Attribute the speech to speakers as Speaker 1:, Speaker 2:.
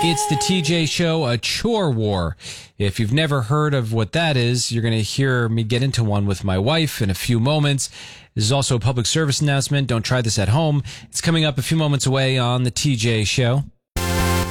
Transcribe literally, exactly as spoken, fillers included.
Speaker 1: It's the T J Show, a chore war. If you've never heard of what that is, you're going to hear me get into one with my wife in a few moments. This is also a public service announcement. Don't try this at home. It's coming up a few moments away on the T J Show.